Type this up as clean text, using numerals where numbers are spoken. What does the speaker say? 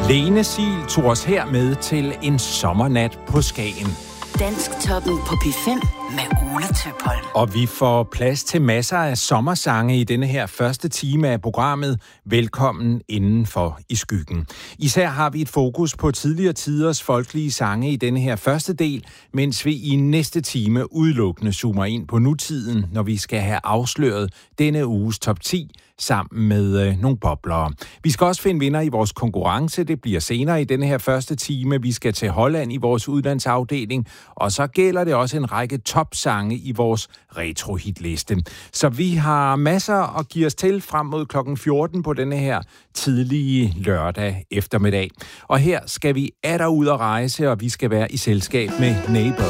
Lene Siel tog os her med til en sommernat på Skagen. Dansktoppen på P5 med Ole Tøpholm. Og vi får plads til masser af sommersange i denne her første time af programmet Velkommen indenfor i skyggen. Især har vi et fokus på tidligere tiders folkelige sange i denne her første del, mens vi i næste time udelukkende zoomer ind på nutiden, når vi skal have afsløret denne uges top 10 sammen med nogle boblere. Vi skal også finde vinder i vores konkurrence. Det bliver senere i denne her første time. Vi skal til Holland i vores udlandsafdeling, og så gælder det også en række topsange i vores retro-hitliste. Så vi har masser at give os til frem mod klokken 14 på denne her tidlige lørdag eftermiddag. Og her skal vi atter ud og rejse, og vi skal være i selskab med Neighbors.